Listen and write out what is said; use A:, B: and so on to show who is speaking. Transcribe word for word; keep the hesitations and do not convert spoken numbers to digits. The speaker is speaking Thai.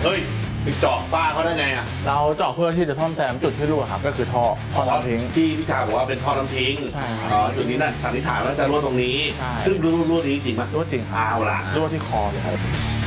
A: เฮ้ยไปเจาะฝ้าเขาได้ไงอ่ะ
B: เราเจาะเพื่อที่จะซ่อมแซมจุดที่รั่วครับก็คือท่อท่อน้ำทิ้ง
A: ที่พี่ชาบอกว่าเป็นท่อน้ำทิ้ง
B: ใช่
A: อ๋อจุดนี้น่ะสันนิษฐานว่าจะรั่วตรงนี้ซึ่งรั่วรั่วนี้จริงไหม
B: รั่วจริง
A: เอาละ
B: รั่วที่คอเลยครับ